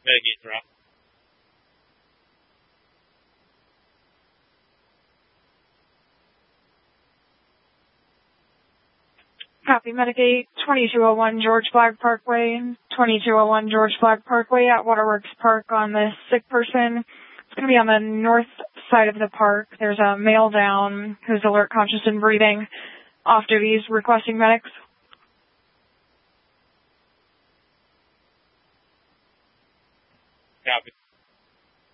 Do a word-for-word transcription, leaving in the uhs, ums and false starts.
Medicaid drop. Copy, Medicaid, twenty-two oh one George Flagg Parkway, twenty-two oh one George Flagg Parkway at Waterworks Park on the sick person. It's going to be on the north side of the park. There's a male down who's alert, conscious, and breathing. Off duties, requesting medics. Copy.